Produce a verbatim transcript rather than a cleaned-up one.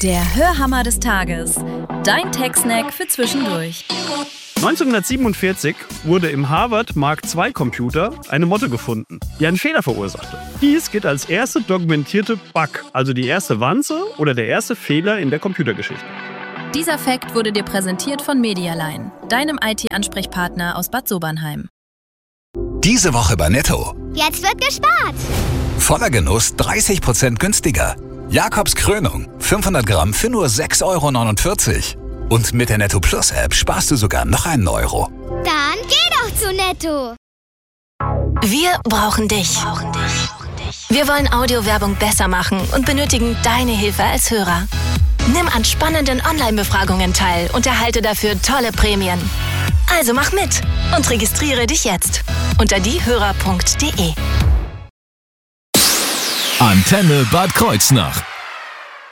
Der Hörhammer des Tages. Dein Tech-Snack für zwischendurch. neunzehnhundertsiebenundvierzig wurde im Harvard Mark zwei Computer eine Motte gefunden, die einen Fehler verursachte. Dies gilt als erste dokumentierte Bug, also die erste Wanze oder der erste Fehler in der Computergeschichte. Dieser Fact wurde dir präsentiert von Medialine, deinem I T-Ansprechpartner aus Bad Sobernheim. Diese Woche bei Netto. Jetzt wird gespart! Voller Genuss dreißig Prozent günstiger. Jakobs Krönung, fünfhundert Gramm für nur sechs Euro neunundvierzig. Und mit der Netto Plus App sparst du sogar noch einen Euro. Dann geh doch zu Netto! Wir brauchen dich. Wir wollen Audiowerbung besser machen und benötigen deine Hilfe als Hörer. Nimm an spannenden Online-Befragungen teil und erhalte dafür tolle Prämien. Also mach mit und registriere dich jetzt unter diehörer punkt de. Antenne Bad Kreuznach.